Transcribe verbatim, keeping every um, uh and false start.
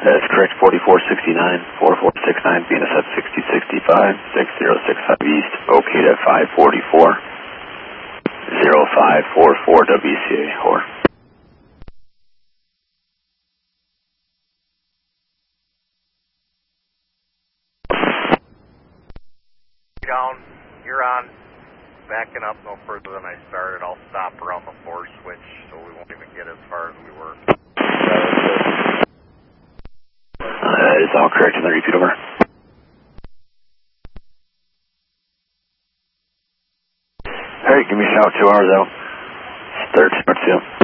That's correct, forty-four sixty-nine, forty-four sixty-nine, B N S F sixty sixty-five, six zero six five East, located at five forty-four, zero five four four W C A, or. Down, you're on, backing up no further than I started. I'll stop around the four switch so we won't even get as far as we were. Uh, that is all correct, and then repeat over. Alright, give me a shout two hours out. thirteen or two.